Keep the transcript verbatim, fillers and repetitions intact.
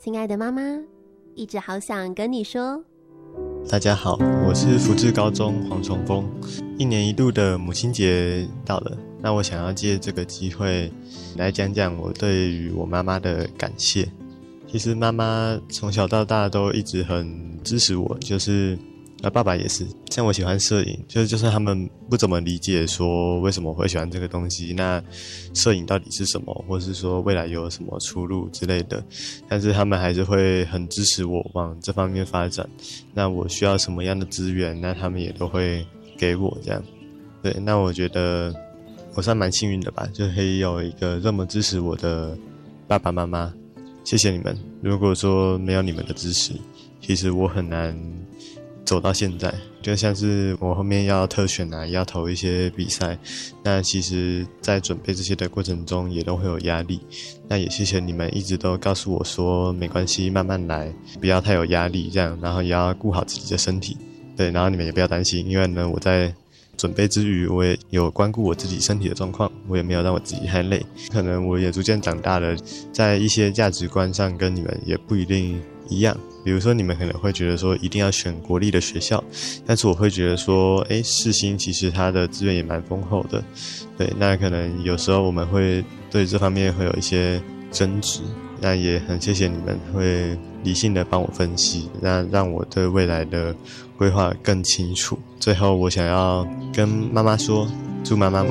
亲爱的妈妈，一直好想跟你说。 大家好，我是福智高中黄崇峰。一年一度的母亲节到了，那我想要借这个机会来讲讲我对于我妈妈的感谢。其实妈妈从小到大都一直很支持我，就是呃，爸爸也是。像我喜欢摄影，就是就算他们不怎么理解说为什么我会喜欢这个东西，那摄影到底是什么，或是说未来有什么出路之类的，但是他们还是会很支持我往这方面发展。那我需要什么样的资源，那他们也都会给我这样。对，那我觉得我算蛮幸运的吧，就可以有一个这么支持我的爸爸妈妈。谢谢你们，如果说没有你们的支持，其实我很难走到现在。就像是我后面要特选啊，要投一些比赛，那其实在准备这些的过程中也都会有压力。那也谢谢你们一直都告诉我说没关系，慢慢来，不要太有压力这样，然后也要顾好自己的身体。对，然后你们也不要担心，因为呢我在准备之余，我也有关顾我自己身体的状况，我也没有让我自己太累。可能我也逐渐长大了，在一些价值观上跟你们也不一定一样。比如说你们可能会觉得说一定要选国立的学校，但是我会觉得说诶，世新其实它的资源也蛮丰厚的。对，那可能有时候我们会对这方面会有一些争执，那也很谢谢你们会理性的帮我分析，那让我对未来的规划更清楚。最后我想要跟妈妈说，祝妈妈母